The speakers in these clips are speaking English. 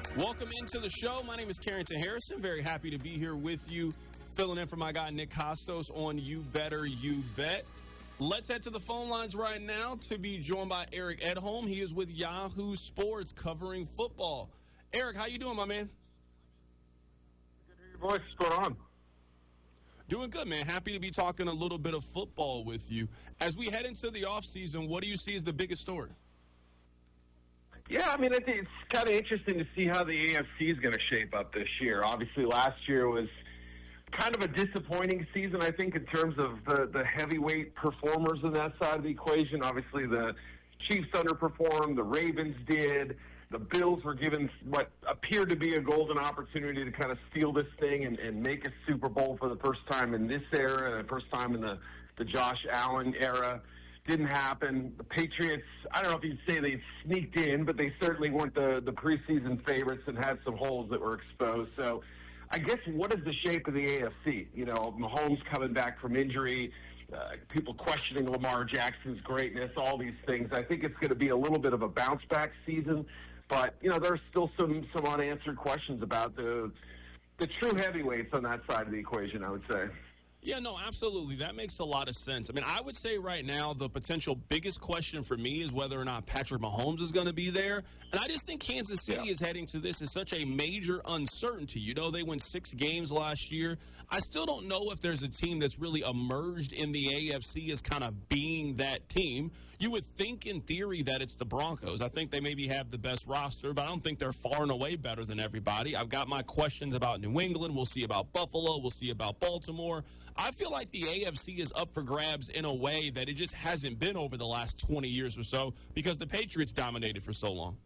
Welcome into the show. My name is Carrington Harrison. Very happy to be here with you, filling in for my guy Nick Costos on You Better You Bet. Let's head to the phone lines right now to be joined by Eric Edholm. He is with Yahoo Sports covering football. Eric, how you doing, my man? Good to hear your voice. What's going on? Doing good, man. Happy to be talking a little bit of football with you. As we head into the offseason, what do you see as the biggest story? Yeah, I mean, I think it's kind of interesting to see how the AFC is going to shape up this year. Obviously, last year was kind of a disappointing season, I think, in terms of the heavyweight performers in that side of the equation. Obviously, the Chiefs underperformed, the Ravens did, the Bills were given what appeared to be a golden opportunity to kind of steal this thing and make a Super Bowl for the first time in this era and the first time in the Josh Allen era. Didn't happen. The Patriots, I don't know if you'd say they sneaked in, but they certainly weren't the preseason favorites and had some holes that were exposed. So I guess what is the shape of the AFC? You know, Mahomes coming back from injury, people questioning Lamar Jackson's greatness, all these things. I think it's going to be a little bit of a bounce-back season. But, you know, there's still some unanswered questions about the true heavyweights on that side of the equation, I would say. Yeah, no, absolutely. That makes a lot of sense. I mean, I would say right now the potential biggest question for me is whether or not Patrick Mahomes is going to be there. And I just think Kansas City is heading to this as such a major uncertainty. You know, they won 6 games last year. I still don't know if there's a team that's really emerged in the AFC as kind of being that team. You would think in theory that it's the Broncos. I think they maybe have the best roster, but I don't think they're far and away better than everybody. I've got my questions about New England. We'll see about Buffalo. We'll see about Baltimore. I feel like the AFC is up for grabs in a way that it just hasn't been over the last 20 years or so because the Patriots dominated for so long.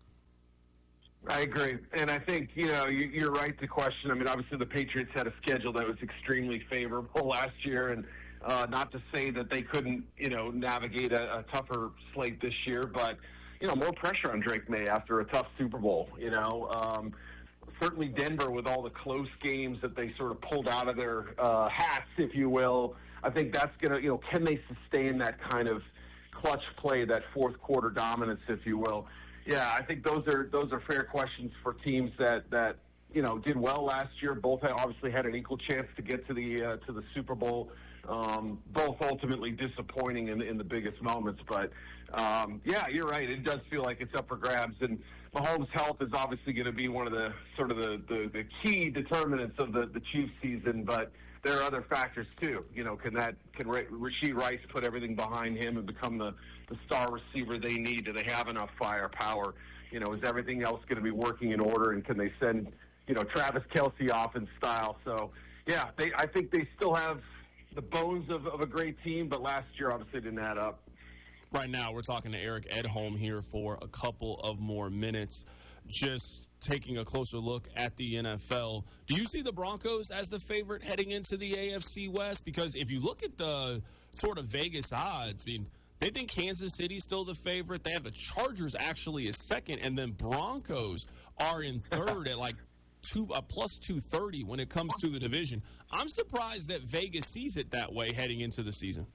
I agree. And I think, you know, you're right to question. I mean, obviously the Patriots had a schedule that was extremely favorable last year, and not to say that they couldn't, you know, navigate a tougher slate this year, but, you know, more pressure on Drake May after a tough Super Bowl, you know. Certainly Denver with all the close games that they sort of pulled out of their hats, if you will. I think that's going to, you know, can they sustain that kind of clutch play, that fourth quarter dominance, if you will? Yeah, I think those are fair questions for teams that you know did well last year. Both obviously had an equal chance to get to the Super Bowl. Both ultimately disappointing in the biggest moments, but yeah, you're right. It does feel like it's up for grabs, and Mahomes' health is obviously going to be one of the sort of the key determinants of the Chiefs season. But there are other factors too. You know, can Rashee Rice put everything behind him and become the star receiver they need? Do they have enough firepower? You know, is everything else going to be working in order? And can they send, you know, Travis Kelce off in style? So yeah, I think they still have the bones of a great team, but last year obviously didn't add up. Right now, we're talking to Eric Edholm here for a couple of more minutes, just taking a closer look at the NFL. Do you see the Broncos as the favorite heading into the AFC West? Because if you look at the sort of Vegas odds, I mean, they think Kansas City's still the favorite. They have the Chargers actually as second, and then Broncos are in third at like plus 230 when it comes to the division. I'm surprised that Vegas sees it that way heading into the season.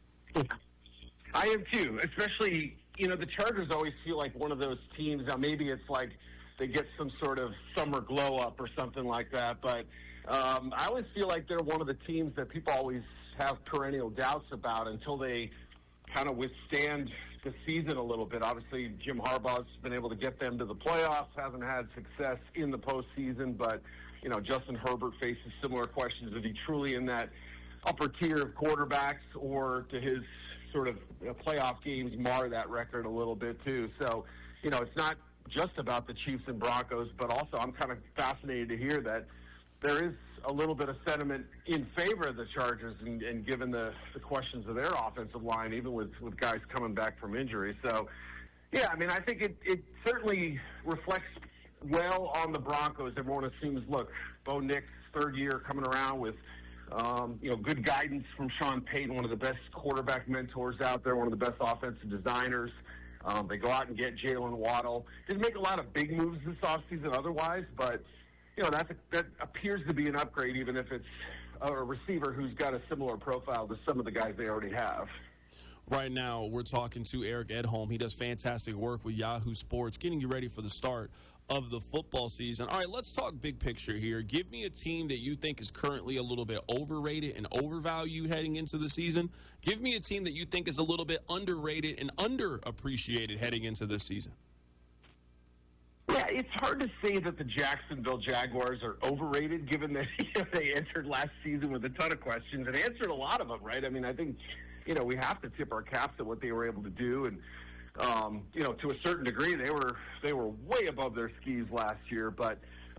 I am too, especially, you know, the Chargers always feel like one of those teams. Now, maybe it's like they get some sort of summer glow up or something like that, but I always feel like they're one of the teams that people always have perennial doubts about until they kind of withstand the season a little bit. Obviously, Jim Harbaugh's been able to get them to the playoffs, hasn't had success in the postseason, but, you know, Justin Herbert faces similar questions. Is he truly in that upper tier of quarterbacks, or to his sort of playoff games mar that record a little bit too? So, you know, it's not just about the Chiefs and Broncos, but also I'm kind of fascinated to hear that there is a little bit of sentiment in favor of the Chargers, and given the questions of their offensive line, even with guys coming back from injury. So, yeah, I mean, I think it certainly reflects well on the Broncos. Everyone assumes, look, Bo Nix, third year coming around with you know, good guidance from Sean Payton, one of the best quarterback mentors out there, one of the best offensive designers. They go out and get Jalen Waddle. Didn't make a lot of big moves this offseason otherwise, but, you know, that appears to be an upgrade, even if it's a receiver who's got a similar profile to some of the guys they already have. Right now, we're talking to Eric Edholm. He does fantastic work with Yahoo Sports, getting you ready for the start of the football season. All right, let's talk big picture here. Give me a team that you think is currently a little bit overrated and overvalued heading into the season. Give me a team that you think is a little bit underrated and underappreciated heading into this season. Yeah, it's hard to say that the Jacksonville Jaguars are overrated, given that they entered last season with a ton of questions and answered a lot of them, right? I mean, I think, we have to tip our caps at what they were able to do, and to a certain degree, they were way above their skis last year. But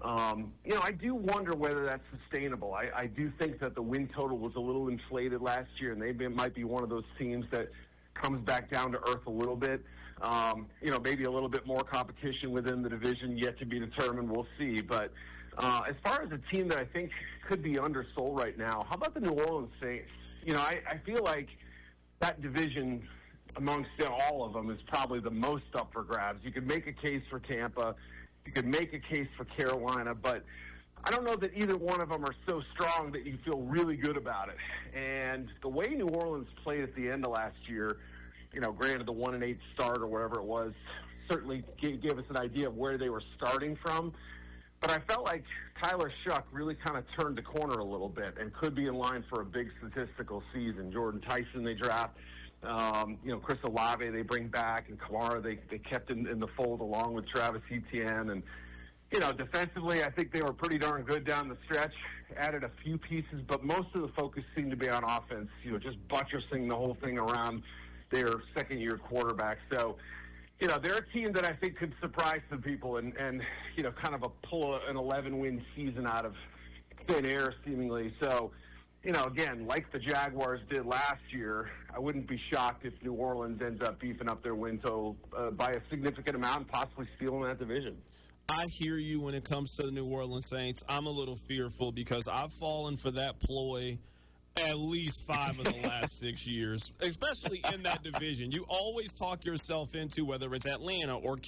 I do wonder whether that's sustainable. I do think that the win total was a little inflated last year, and they might be one of those teams that comes back down to earth a little bit. Maybe a little bit more competition within the division yet to be determined. We'll see. But as far as a team that I think could be undersold right now, how about the New Orleans Saints? I feel like that division amongst all of them is probably the most up for grabs. You could make a case for Tampa. You could make a case for Carolina, but I don't know that either one of them are so strong that you feel really good about it. And the way New Orleans played at the end of last year, granted the 1-8 start or whatever it was, certainly gave us an idea of where they were starting from. But I felt like Tyler Shuck really kind of turned the corner a little bit and could be in line for a big statistical season. Jordan Tyson they draft. Chris Olave they bring back, and Kamara they kept in the fold along with Travis Etienne. And, defensively, I think they were pretty darn good down the stretch. Added a few pieces, but most of the focus seemed to be on offense, just buttressing the whole thing around their second-year quarterback. So, they're a team that I think could surprise some people and kind of pull an 11-win season out of thin air, seemingly. So, again, like the Jaguars did last year, I wouldn't be shocked if New Orleans ends up beefing up their win total by a significant amount and possibly stealing that division. I hear you when it comes to the New Orleans Saints. I'm a little fearful because I've fallen for that ploy at least 5 of the last 6 years, especially in that division. You always talk yourself into, whether it's Atlanta or